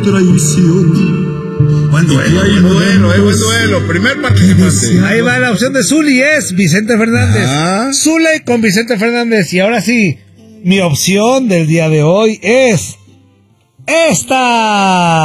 traición. Buen duelo. Primer participante. Ahí va la opción de Zuli, es Vicente Fernández. Zule con Vicente Fernández. Y ahora sí, mi opción del día de hoy es esta.